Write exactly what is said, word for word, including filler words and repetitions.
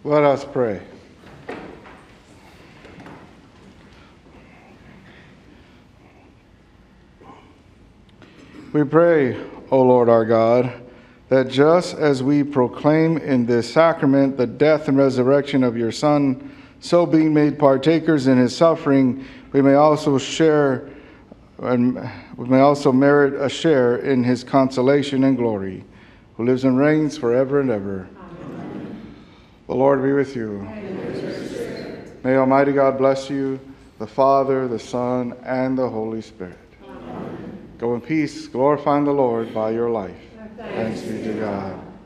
Let us pray. We pray, O Lord our God, that just as we proclaim in this sacrament the death and resurrection of your Son, so being made partakers in his suffering, we may also share and we may also merit a share in his consolation and glory, who lives and reigns forever and ever. Amen. The Lord be with you. May Almighty God bless you, the Father, the Son, and the Holy Spirit. Amen. Go in peace, glorifying the Lord by your life. Thanks, Thanks be to God.